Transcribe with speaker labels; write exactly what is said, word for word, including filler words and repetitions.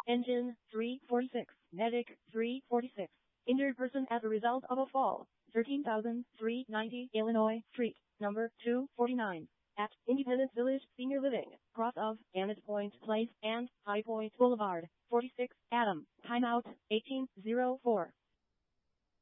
Speaker 1: Engine three forty-six. Medic three forty-six. Injured person as a result of a fall. thirteen thousand three hundred ninety Illinois Street, number two forty-nine. At Independence Village Senior Living, cross of Gannett Point Place and High Point Boulevard, forty-six, Adam. Timeout, eighteen oh four.